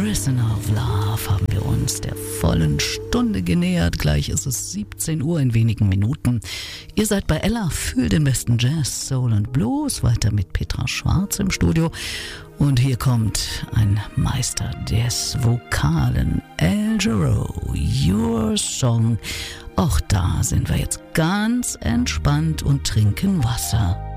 Prisoner of Love haben wir uns der vollen Stunde genähert. Gleich ist es 17 Uhr in wenigen Minuten. Ihr seid bei Ella für den besten Jazz, Soul und Blues. Weiter mit Petra Schwarz im Studio. Und hier kommt ein Meister des Vokalen, El Jarreau, Your Song. Auch da sind wir jetzt ganz entspannt und trinken Wasser.